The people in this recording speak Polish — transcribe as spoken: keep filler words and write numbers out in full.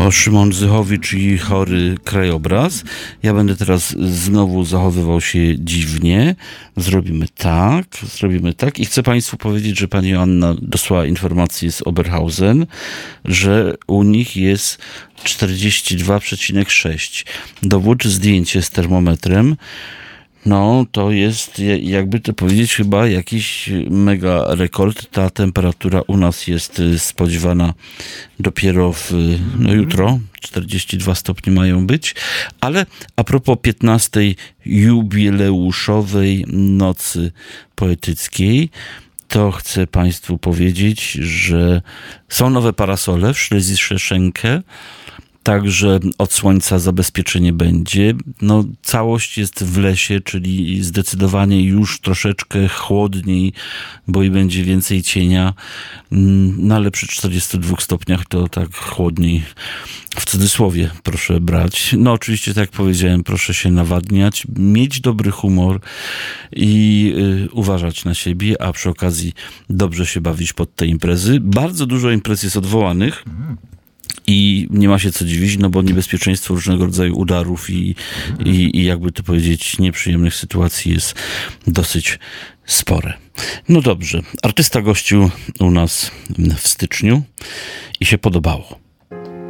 No, Szymon Zychowicz i chory krajobraz. Ja będę teraz znowu zachowywał się dziwnie. Zrobimy tak, zrobimy tak. I chcę Państwu powiedzieć, że pani Joanna dosłała informację z Oberhausen, że u nich jest czterdzieści dwa przecinek sześć. Dowód, zdjęcie z termometrem. No, to jest, jakby to powiedzieć, chyba jakiś mega rekord. Ta temperatura u nas jest spodziewana dopiero w, no jutro. czterdzieści dwa stopnie mają być. Ale a propos piętnastej jubileuszowej nocy poetyckiej, to chcę Państwu powiedzieć, że są nowe parasole w Schleswig-Holstein. Także od słońca zabezpieczenie będzie. No, całość jest w lesie, czyli zdecydowanie już troszeczkę chłodniej, bo i będzie więcej cienia. No ale przy czterdziestu dwóch stopniach to tak chłodniej, w cudzysłowie proszę brać. No oczywiście, tak jak powiedziałem, proszę się nawadniać, mieć dobry humor i y, uważać na siebie, a przy okazji dobrze się bawić pod te imprezy. Bardzo dużo imprez jest odwołanych. I nie ma się co dziwić, no bo niebezpieczeństwo różnego rodzaju udarów i, i, i jakby to powiedzieć nieprzyjemnych sytuacji jest dosyć spore. No dobrze, artysta gościł u nas w styczniu i się podobało.